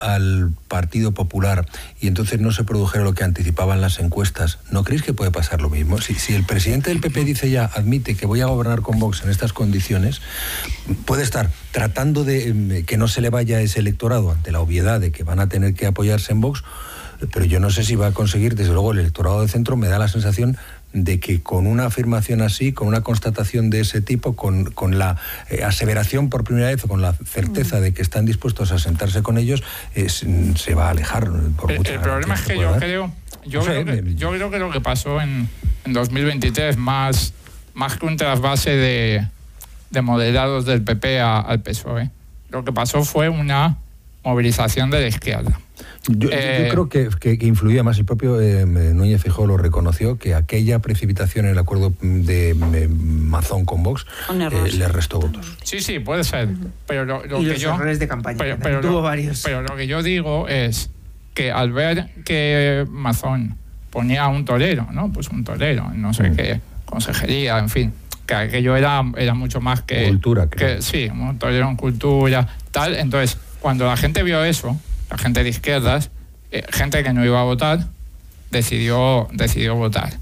al Partido Popular y entonces no se produjera lo que anticipaban las encuestas, ¿no creéis que puede pasar lo mismo? Si el presidente del PP dice ya, admite que voy a gobernar con Vox en estas condiciones, puede estar tratando de que no se le vaya ese electorado ante la obviedad de que van a tener que apoyarse en Vox, pero yo no sé si va a conseguir, desde luego el electorado de centro me da la sensación de que con una afirmación así, con una constatación de ese tipo, con la aseveración por primera vez o con la certeza de que están dispuestos a sentarse con ellos, se va a alejar. El problema es que yo creo que lo que pasó en 2023, más que un trasvase de moderados del PP al PSOE, lo que pasó fue una movilización de la izquierda. Yo creo que influía más. El propio Núñez Feijóo lo reconoció, que aquella precipitación en el acuerdo de Mazón con Vox le restó votos. Sí, puede ser. Pero lo y que los errores de campaña. Tuvo varios. Pero lo que yo digo es que al ver que Mazón ponía un torero, ¿no? Pues un torero, no sé qué, consejería, en fin, que aquello era mucho más que... Cultura, creo. Sí, un torero en cultura, tal. Entonces, cuando la gente vio eso, la gente de izquierdas, gente que no iba a votar, decidió votar.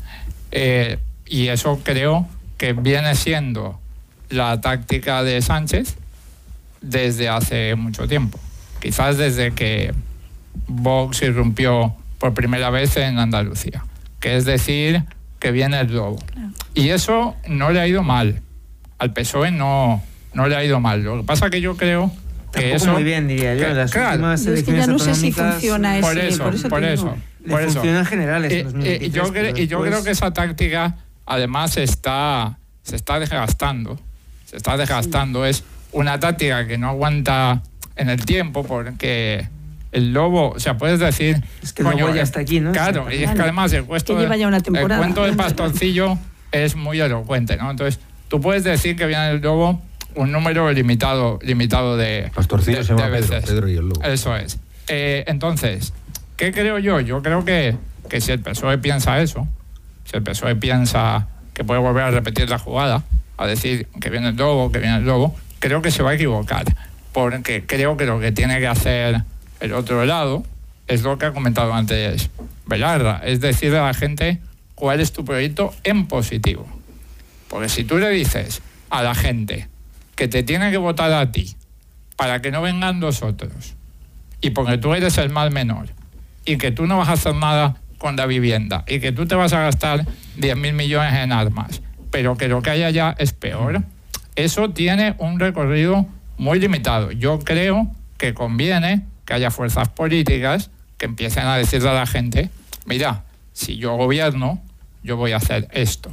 Y eso creo que viene siendo la táctica de Sánchez desde hace mucho tiempo. Quizás desde que Vox irrumpió por primera vez en Andalucía. Que es decir, que viene el lobo. Y eso no le ha ido mal. Al PSOE no le ha ido mal. Lo que pasa que yo creo... Tampoco eso, muy bien, diría yo. Las últimas es que ya no sé si funciona por eso. Funcionan generales. Yo creo que esa táctica, además, se está desgastando. Se está desgastando. Es una táctica que no aguanta en el tiempo, porque el lobo, o sea, puedes decir... Es que el lobo ya está aquí, ¿no? Claro, y es que además el cuento del pastorcillo es muy elocuente, ¿no? Entonces, tú puedes decir que viene el lobo un número limitado de Pastorcillo se llama Pedro y el lobo. Eso es. Entonces, ¿qué creo yo? Yo creo que si el PSOE piensa eso, si el PSOE piensa que puede volver a repetir la jugada, a decir que viene el lobo, creo que se va a equivocar, porque creo que lo que tiene que hacer el otro lado es lo que ha comentado antes Belarra, es decirle a la gente cuál es tu proyecto en positivo. Porque si tú le dices a la gente que te tiene que votar a ti para que no vengan los otros y porque tú eres el mal menor y que tú no vas a hacer nada con la vivienda y que tú te vas a gastar 10.000 millones en armas, pero que lo que hay allá es peor, eso tiene un recorrido muy limitado. Yo creo que conviene que haya fuerzas políticas que empiecen a decirle a la gente, mira, si yo gobierno, yo voy a hacer esto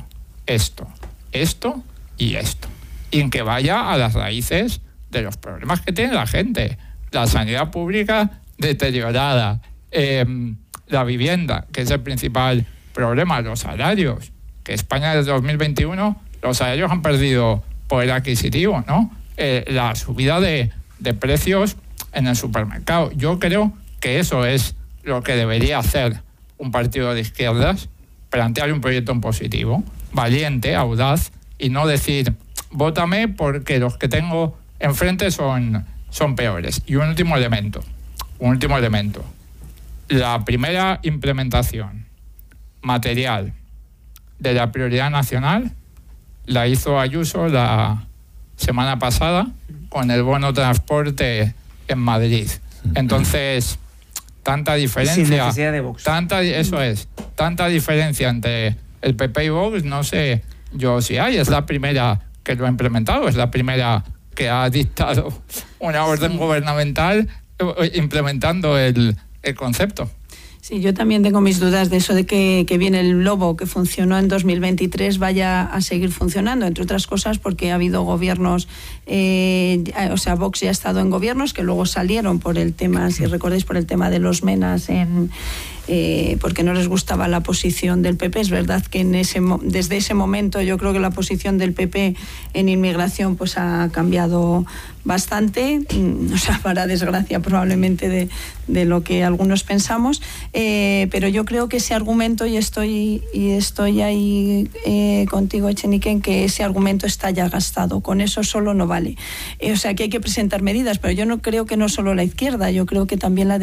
y esto. Y que vaya a las raíces de los problemas que tiene la gente. La sanidad pública deteriorada, la vivienda, que es el principal problema, los salarios, que España desde 2021, los salarios han perdido poder adquisitivo, ¿no? La subida de precios en el supermercado. Yo creo que eso es lo que debería hacer un partido de izquierdas, plantear un proyecto en positivo, valiente, audaz, y no decir... Vótame porque los que tengo enfrente son peores. Y un último elemento. La primera implementación material de la prioridad nacional la hizo Ayuso la semana pasada con el bono transporte en Madrid. Entonces, tanta diferencia... Sin necesidad de Vox. Tanta diferencia entre el PP y Vox, no sé yo si hay. Es la primera... que lo ha implementado, es la primera que ha dictado una orden gubernamental implementando el concepto. Sí, yo también tengo mis dudas de eso de que viene el lobo que funcionó en 2023 vaya a seguir funcionando, entre otras cosas porque ha habido gobiernos, Vox ya ha estado en gobiernos que luego salieron por el tema, si recordáis, por el tema de los menas porque no les gustaba la posición del PP. Es verdad que desde ese momento yo creo que la posición del PP en inmigración pues ha cambiado bastante, para desgracia probablemente de lo que algunos pensamos, pero yo creo que ese argumento, y estoy ahí contigo, Echenique, en que ese argumento está ya gastado, con eso solo no vale. Que hay que presentar medidas, pero yo no creo que no solo la izquierda, yo creo que también la